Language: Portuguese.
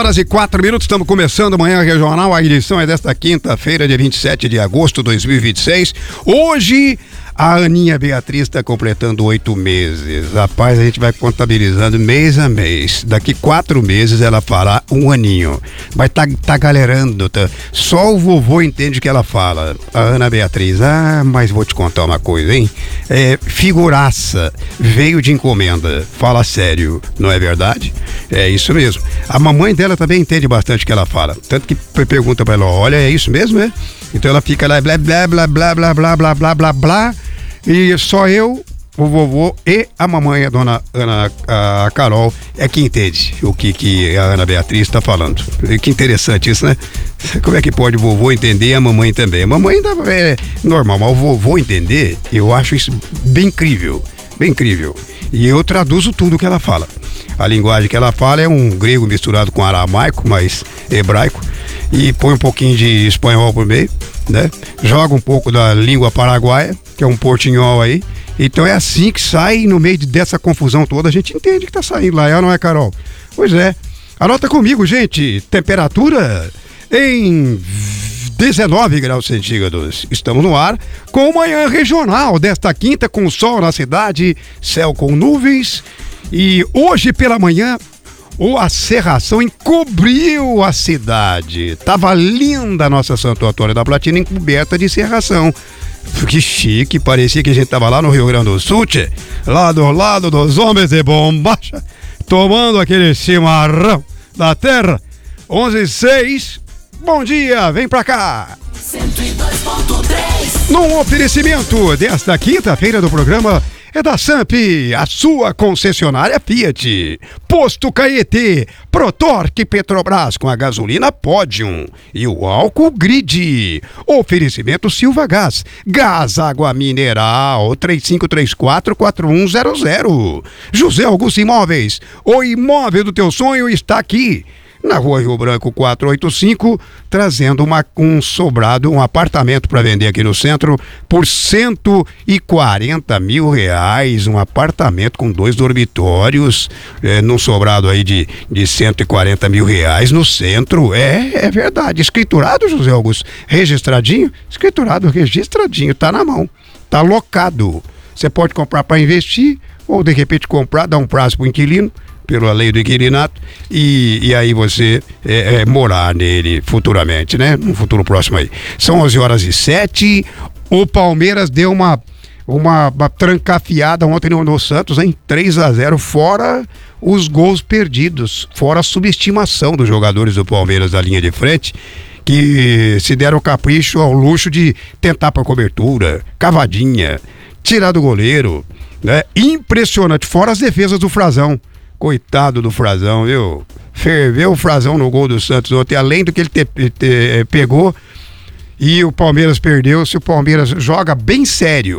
Horas e 4 minutos, estamos começando Manhã Regional, a edição é desta quinta-feira, dia 27 de agosto de 2026. Hoje, a Aninha Beatriz está completando 8 meses. Rapaz, a gente vai contabilizando mês a mês. Daqui 4 meses ela fará um aninho. Mas tá galerando, tá? Só o vovô entende o que ela fala. A Ana Beatriz, mas vou te contar uma coisa, hein? Figuraça, veio de encomenda. Fala sério, não é verdade? É isso mesmo. A mamãe dela também entende bastante o que ela fala. Tanto que pergunta pra ela, olha, é isso mesmo, é? Então ela fica lá, blá, blá, blá, blá, blá, blá, blá, blá, blá, blá. E só eu, o vovô e a mamãe, a dona Ana, a Carol, é que entende o que a Ana Beatriz está falando. Que interessante isso, né? Como é que pode o vovô entender e a mamãe também? A mamãe ainda é normal, mas o vovô entender, eu acho isso bem incrível, bem incrível. E eu traduzo tudo que ela fala. A linguagem que ela fala é um grego misturado com aramaico, mas hebraico, e põe um pouquinho de espanhol por meio, né? Joga um pouco da língua paraguaia, que é um portinhol aí. Então é assim que sai, no meio dessa confusão toda, a gente entende que tá saindo lá, não é, Carol? Pois é. Anota comigo, gente. Temperatura em 19 graus centígrados. Estamos no ar com o Manhã Regional desta quinta, com sol na cidade, céu com nuvens. E hoje pela manhã, a cerração encobriu a cidade. Tava linda a nossa Santo Antônio da Platina, encoberta de cerração. Que chique, parecia que a gente tava lá no Rio Grande do Sul, lá do lado dos homens de bombacha, tomando aquele chimarrão da terra. 11:06. Bom dia, vem pra cá. 102.3. Num oferecimento desta quinta-feira do programa é da Samp, a sua concessionária Fiat. Posto Caetê, Protorque Petrobras com a gasolina Podium e o álcool Grid. Oferecimento Silva Gás, gás, água mineral, 3534-4100. José Augusto Imóveis, o imóvel do teu sonho está aqui. Na Rua Rio Branco 485, trazendo um sobrado, um apartamento para vender aqui no centro por R$140 mil. Um apartamento com 2 dormitórios, num sobrado aí de R$140 mil no centro. É verdade. Escriturado, José Augusto? Registradinho? Escriturado, registradinho, tá na mão. Tá locado. Você pode comprar para investir ou de repente comprar, dar um prazo pro inquilino, pela lei do inquilinato, e aí você morar nele futuramente, né? No futuro próximo aí. São 11h07. O Palmeiras deu uma trancafiada ontem no Santos, hein? 3-0, fora os gols perdidos, fora a subestimação dos jogadores do Palmeiras da linha de frente, que se deram o capricho ao luxo de tentar por cobertura, cavadinha, tirar do goleiro, né? Impressionante, fora as defesas do Frazão. Coitado do Frazão, viu? Ferveu o Frazão no gol do Santos ontem, além do que ele pegou, e o Palmeiras perdeu. Se o Palmeiras joga bem sério